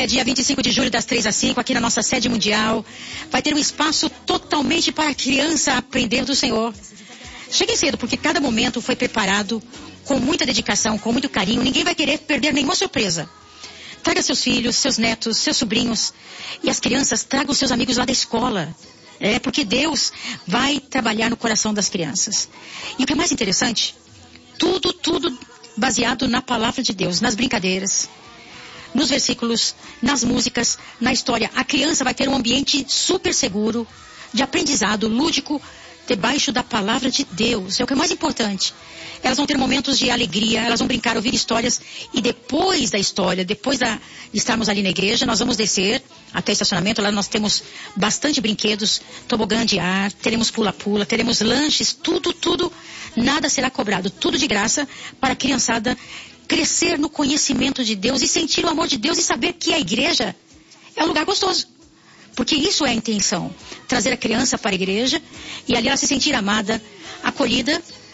dia 25 de julho, das 3 às 5, aqui na nossa sede mundial. Vai ter um espaço totalmente para a criança aprender do Senhor. Cheguem cedo, porque cada momento foi preparado com muita dedicação, com muito carinho. Ninguém vai querer perder nenhuma surpresa. Traga seus filhos, seus netos, seus sobrinhos. E as crianças, tragam seus amigos lá da escola. Porque Deus vai trabalhar no coração das crianças. E o que é mais interessante, tudo baseado na palavra de Deus, nas brincadeiras, nos versículos, nas músicas, na história. A criança vai ter um ambiente super seguro, de aprendizado, lúdico, debaixo da palavra de Deus. É o que é mais importante. Elas vão ter momentos de alegria, elas vão brincar, ouvir histórias, e depois da história, de estarmos ali na igreja, nós vamos descer até o estacionamento. Lá nós temos bastante brinquedos, tobogã de ar, teremos pula-pula, teremos lanches, tudo, nada será cobrado, tudo de graça, para a criançada crescer no conhecimento de Deus e sentir o amor de Deus e saber que a igreja é um lugar gostoso. Porque isso é a intenção, trazer a criança para a igreja e ali ela se sentir amada, acolhida